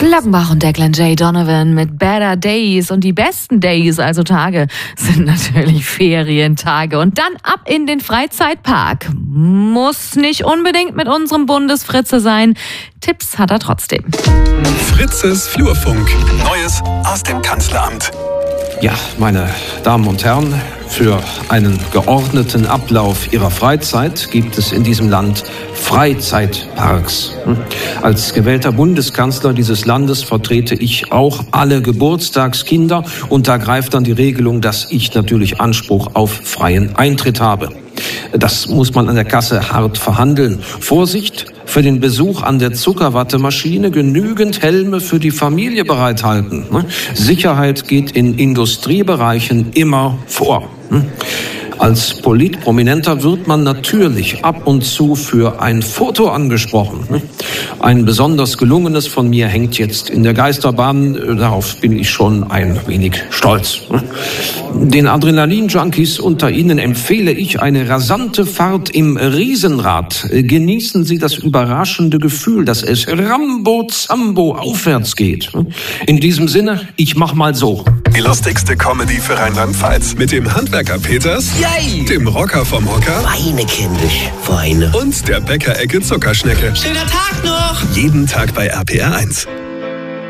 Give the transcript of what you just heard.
Glockenbach und Declan J. Donovan mit Better Days. Und die besten Days, also Tage, sind natürlich Ferientage. Und dann ab in den Freizeitpark. Muss nicht unbedingt mit unserem Bundesfritze sein. Tipps hat er trotzdem. Fritzes Flurfunk. Neues aus dem Kanzleramt. Ja, meine Damen und Herren, für einen geordneten Ablauf Ihrer Freizeit gibt es in diesem Land Freizeitparks. Als gewählter Bundeskanzler dieses Landes vertrete ich auch alle Geburtstagskinder und da greift dann die Regelung, dass ich natürlich Anspruch auf freien Eintritt habe. Das muss man an der Kasse hart verhandeln. Vorsicht! Für den Besuch an der Zuckerwattemaschine genügend Helme für die Familie bereithalten. Sicherheit geht in Industriebereichen immer vor. Als Politprominenter wird man natürlich ab und zu für ein Foto angesprochen. Ein besonders gelungenes von mir hängt jetzt in der Geisterbahn. Darauf bin ich schon ein wenig stolz. Den Adrenalin-Junkies unter Ihnen empfehle ich eine rasante Fahrt im Riesenrad. Genießen Sie das überraschende Gefühl, dass es Rambo-Zambo aufwärts geht. In diesem Sinne, ich mach mal so. Die lustigste Comedy für Rheinland-Pfalz mit dem Handwerker Peters, Yay! dem Rocker vom Hocker Weine kindisch, Weine. und der Bäckerecke Zuckerschnecke. Schöner Tag noch! Jeden Tag bei RPR 1.